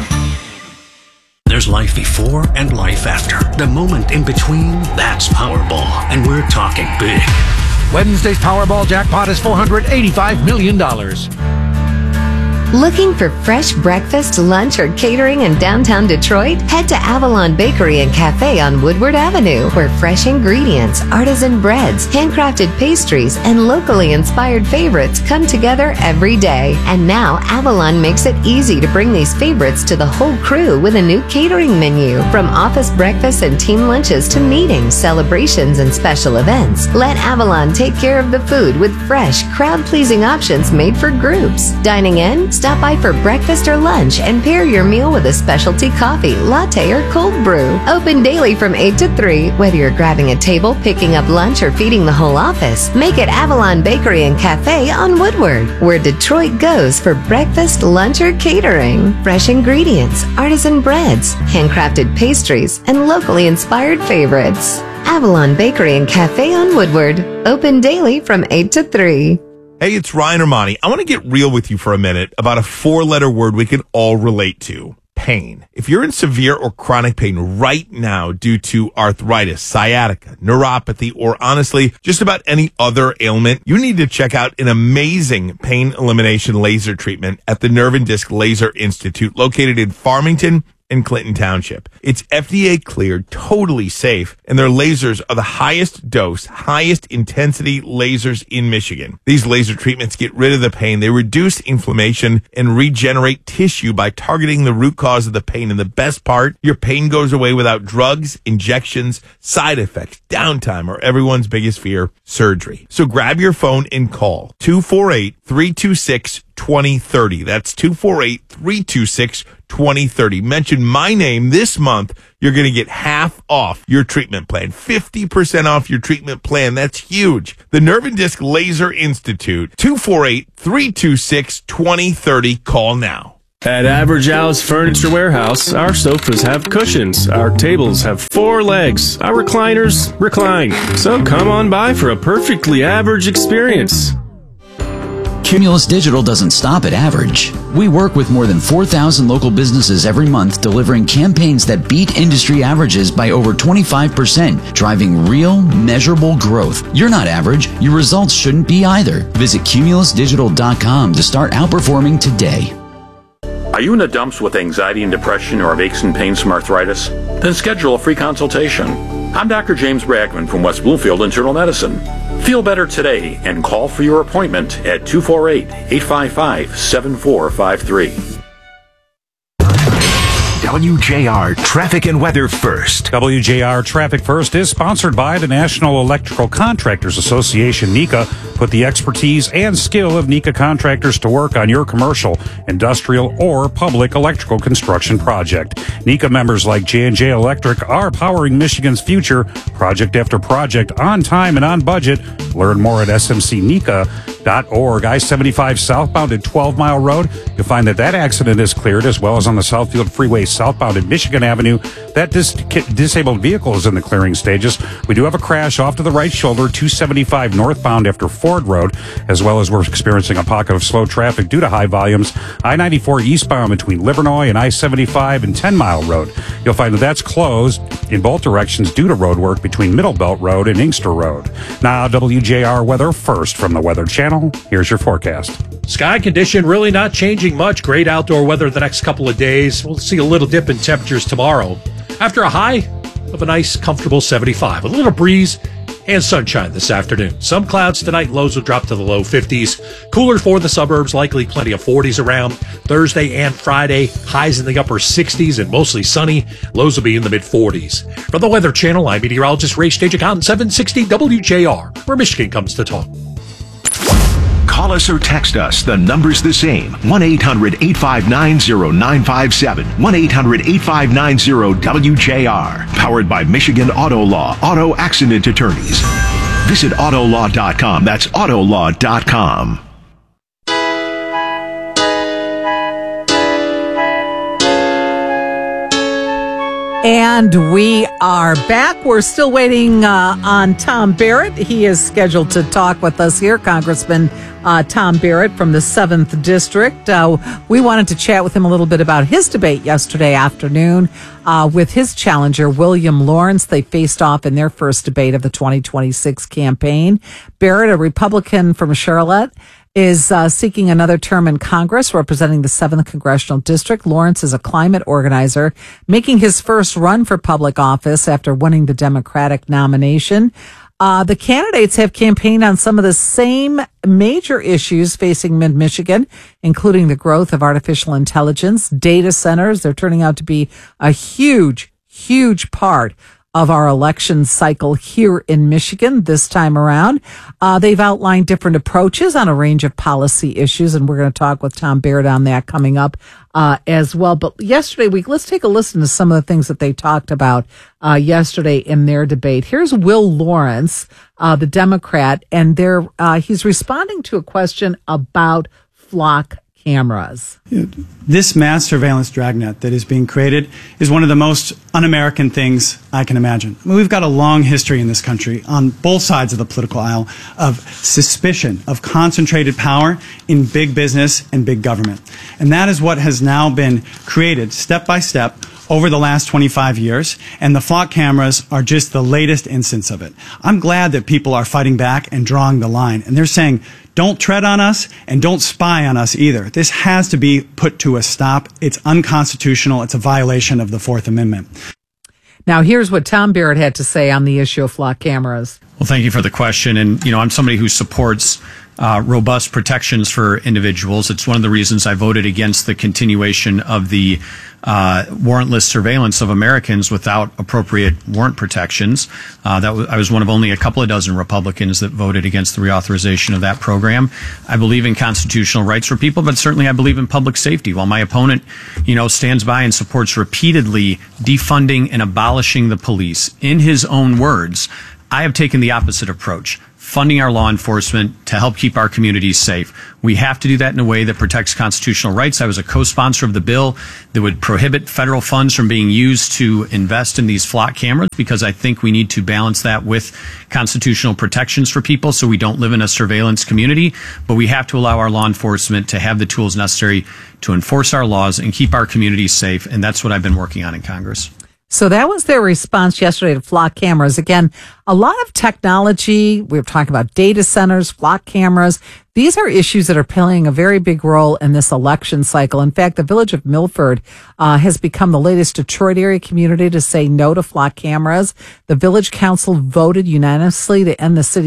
There's life before and life after. The moment in between, that's Powerball. And we're talking big. Wednesday's Powerball jackpot is four hundred eighty-five million dollars. Looking for fresh breakfast, lunch, or catering in downtown Detroit? Head to Avalon Bakery and Cafe on Woodward Avenue, where fresh ingredients, artisan breads, handcrafted pastries, and locally inspired favorites come together every day. And now, Avalon makes it easy to bring these favorites to the whole crew with a new catering menu. From office breakfasts and team lunches to meetings, celebrations, and special events, let Avalon take care of the food with fresh, crowd-pleasing options made for groups. Dining in? Stop by for breakfast or lunch and pair your meal with a specialty coffee, latte, or cold brew. Open daily from eight to three. Whether you're grabbing a table, picking up lunch, or feeding the whole office, make it Avalon Bakery and Cafe on Woodward, where Detroit goes for breakfast, lunch, or catering. Fresh ingredients, artisan breads, handcrafted pastries, and locally inspired favorites. Avalon Bakery and Cafe on Woodward. Open daily from eight to three. Hey, it's Ryan Armani. I want to get real with you for a minute about a four-letter word we can all relate to. Pain. If you're in severe or chronic pain right now due to arthritis, sciatica, neuropathy, or honestly, just about any other ailment, you need to check out an amazing pain elimination laser treatment at the Nerve and Disc Laser Institute located in Farmington in Clinton Township. It's F D A cleared, totally safe, and their lasers are the highest dose, highest intensity lasers in Michigan. These laser treatments get rid of the pain, they reduce inflammation, and regenerate tissue by targeting the root cause of the pain. And the best part, your pain goes away without drugs, injections, side effects, downtime, or everyone's biggest fear, surgery. So grab your phone and call two four eight, three two six, two zero three zero. That's two four eight, three two six, two zero three zero. Mention my name this month. You're going to get half off your treatment plan. fifty percent off your treatment plan. That's huge. The Nerve and Disc Laser Institute. two four eight, three two six, two zero three zero. Call now. At Average Al's Furniture Warehouse, our sofas have cushions, our tables have four legs, our recliners recline. So come on by for a perfectly average experience. Cumulus Digital doesn't stop at average. We work with more than four thousand local businesses every month, delivering campaigns that beat industry averages by over twenty-five percent, driving real, measurable growth. You're not average. Your results shouldn't be either. Visit cumulus digital dot com to start outperforming today. Are you in the dumps with anxiety and depression or aches and pains from arthritis? Then schedule a free consultation. I'm Doctor James Brackman from West Bloomfield Internal Medicine. Feel better today and call for your appointment at two four eight, eight five five, seven four five three. W J R Traffic and Weather First. W J R Traffic First is sponsored by the National Electrical Contractors Association, NECA. Put the expertise and skill of NECA contractors to work on your commercial, industrial, or public electrical construction project. NECA members like J and J Electric are powering Michigan's future, project after project, on time and on budget. Learn more at s m c nica dot org. I seventy-five southbound at twelve Mile Road. You'll find that that accident is cleared, as well as on the Southfield Freeway southbound at Michigan Avenue. That dis- disabled vehicle is in the clearing stages. We do have a crash off to the right shoulder, two seventy-five northbound after Ford Road, as well as we're experiencing a pocket of slow traffic due to high volumes. I ninety-four eastbound between Livernois and I seventy-five and ten Mile Road. You'll find that that's closed in both directions due to road work between Middle Belt Road and Inkster Road. Now, W J R weather first from the Weather Channel. Here's your forecast. Sky condition really not changing much. Great outdoor weather the next couple of days. We'll see a little dip in temperatures tomorrow after a high of a nice, comfortable seventy-five. A little breeze and sunshine this afternoon. Some clouds tonight. Lows will drop to the low fifties. Cooler for the suburbs. Likely plenty of forties around. Thursday and Friday, highs in the upper sixties and mostly sunny. Lows will be in the mid forties. For the Weather Channel, I'm meteorologist Ray Stajik on seven sixty W J R, where Michigan comes to talk. Call us or text us. The number's the same. one eight hundred, eight five nine, zero nine five seven. one eight hundred, eight five nine, zero W J R. Powered by Michigan Auto Law. Auto Accident Attorneys. Visit auto law dot com. That's auto law dot com. And we are back. We're still waiting uh, on Tom Barrett. He is scheduled to talk with us here, Congressman uh, Tom Barrett from the seventh District. Uh, we wanted to chat with him a little bit about his debate yesterday afternoon uh, with his challenger, William Lawrence. They faced off in their first debate of the twenty twenty-six campaign. Barrett, a Republican from Charlotte, is uh, seeking another term in Congress representing the seventh Congressional District. Lawrence is a climate organizer making his first run for public office after winning the Democratic nomination. Uh, the candidates have campaigned on some of the same major issues facing mid-Michigan, including the growth of artificial intelligence, data centers. They're turning out to be a huge, huge part of our election cycle here in Michigan this time around. Uh, they've outlined different approaches on a range of policy issues, and we're going to talk with Tom Barrett on that coming up uh, as well. But yesterday week, let's take a listen to some of the things that they talked about uh, yesterday in their debate. Here's Will Lawrence, uh, the Democrat, and they're, uh, he's responding to a question about flock cameras. This mass surveillance dragnet that is being created is one of the most un-American things I can imagine. I mean, we've got a long history in this country on both sides of the political aisle of suspicion of concentrated power in big business and big government. And that is what has now been created step by step over the last twenty-five years, and the flock cameras are just the latest instance of it. I'm glad that people are fighting back and drawing the line, and they're saying, don't tread on us and don't spy on us either. This has to be put to a stop. It's unconstitutional. It's a violation of the Fourth Amendment. Now, here's what Tom Barrett had to say on the issue of flock cameras. Well, thank you for the question. And, you know, I'm somebody who supports uh, robust protections for individuals. It's one of the reasons I voted against the continuation of the uh, warrantless surveillance of Americans without appropriate warrant protections. Uh, that was, I was one of only a couple of dozen Republicans that voted against the reauthorization of that program. I believe in constitutional rights for people, but certainly I believe in public safety. While my opponent, you know, stands by and supports repeatedly defunding and abolishing the police, in his own words, I have taken the opposite approach, funding our law enforcement to help keep our communities safe. We have to do that in a way that protects constitutional rights. I was a co-sponsor of the bill that would prohibit federal funds from being used to invest in these flock cameras, because I think we need to balance that with constitutional protections for people so we don't live in a surveillance community. But we have to allow our law enforcement to have the tools necessary to enforce our laws and keep our communities safe. And that's what I've been working on in Congress. So that was their response yesterday to flock cameras. Again, a lot of technology. We were talking about data centers, flock cameras. These are issues that are playing a very big role in this election cycle. In fact, the village of Milford uh, has become the latest Detroit area community to say no to flock cameras. The village council voted unanimously to end the city